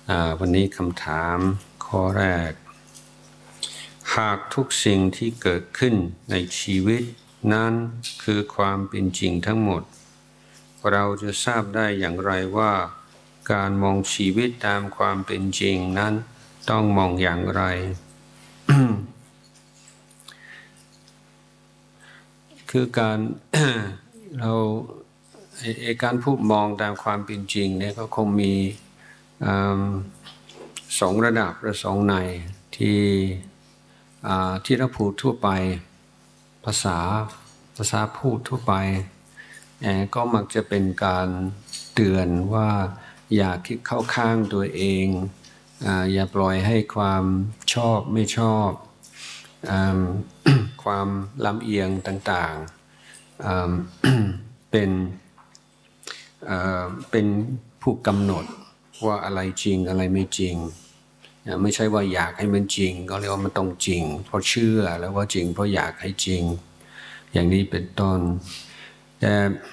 วันนี้คำถามข้อแรกหากทุกสิ่งที่เกิดขึ้นในชีวิตนั้นคือความเป็นจริงทั้งหมดเราจะทราบได้อย่างไรว่าการมองชีวิตตามความเป็นจริงนั้นต้องมองอย่างไร คือการ เราการพูดมองตามความเป็นจริงเนี่ยก็คงมีสองระดับหรือสองในที่เราพูดทั่วไปภาษาพูดทั่วไปก็มักจะเป็นการเตือนว่าอย่าคิดเข้าข้างตัวเองอย่าปล่อยให้ความชอบไม่ชอบความลำเอียงต่างๆเป็นผู้กำหนดว่าอะไรจริงอะไรไม่จริงไม่ใช่ว่าอยากให้มันจริงก็เรียกว่ามันต้องจริงเพราะเชื่อแล้วว่าจริงเพราะอยากให้จริงอย่างนี้เป็นต้นแต่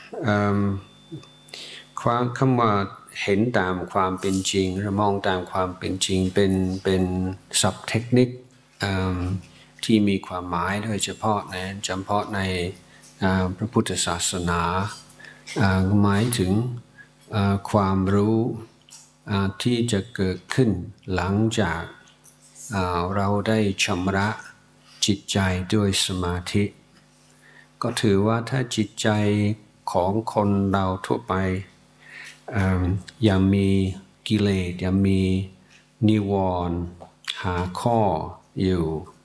คำว่าเห็นตามความเป็นจริงหรือมองตามความเป็นจริงเป็นศัพท์เทคนิคที่มีความหมายโดยเฉพาะในพระพุทธศาสนาหมายถึงความรู้ที่จะเกิดขึ้นหลังจากเราได้ชำระจิตใจด้วยสมาธิก็ถือว่าถ้าจิตใจของคนเราทั่วไปยังมีกิเลสยังมีนิวรณ์หาข้ออยู่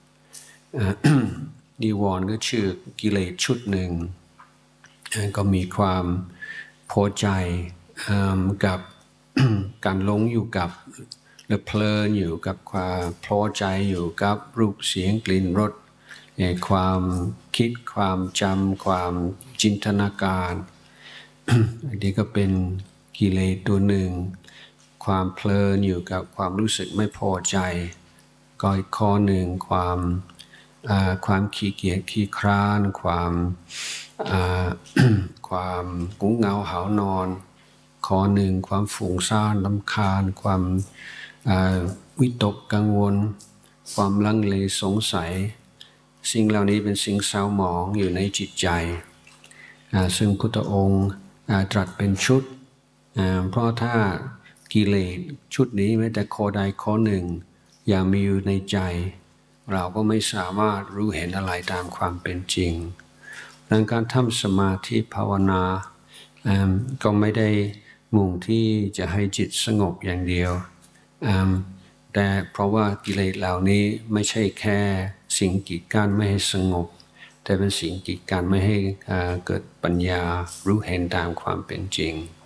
นิวรณ์ก็ชื่อกิเลสชุดหนึ่งก็มีความพอใจกับ การหลงอยู่กับหรือเพลินอยู่กับความพอใจอยู่กับรูปเสียงกลิ่นรสความคิดความจำความจินตนาการ อันนี้ก็เป็นกิเลสตัวหนึ่งความเพลินอยู่กับความรู้สึกไม่พอใจก็อีกข้อหนึ่งความขี้เกียจขี้คร้านความnguงเหงาหาวนอนข้อหนึ่งความฟุ้งซ่านรำคาญความวิตกกังวลความลังเลสงสัยสิ่งเหล่านี้เป็นสิ่งเศร้าหมองอยู่ในจิตใจซึ่งพุทธองค์ตรัสเป็นชุดเพราะถ้ากิเลสชุดนี้แม้แต่ข้อใดข้อหนึ่งยังมีอยู่ในใจเราก็ไม่สามารถรู้เห็นอะไรตามความเป็นจริงดังการทำสมาธิภาวนาก็ไม่ได้มุ่งที่จะให้จิตสงบอย่างเดียวแต่เพราะว่ากิเลสเหล่านี้ไม่ใช่แค่สิ่งกีดกันไม่ให้สงบแต่เป็นสิ่งกีดกันไม่ให้เกิดปัญญารู้เห็นตามความเป็นจริง